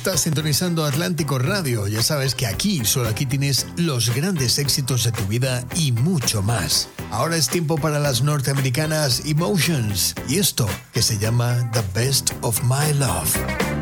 Estás sintonizando Atlántico Radio. Ya sabes que solo aquí tienes los grandes éxitos de tu vida y mucho más. Ahora es tiempo para las norteamericanas Emotions y esto que se llama The Best of My Love.